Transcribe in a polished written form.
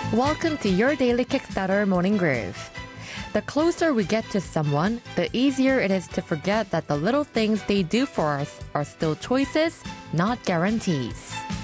Welcome to your daily Kickstarter morning groove. The closer we get to someone, the easier it is to forget that the little things they do for us are still choices, not guarantees.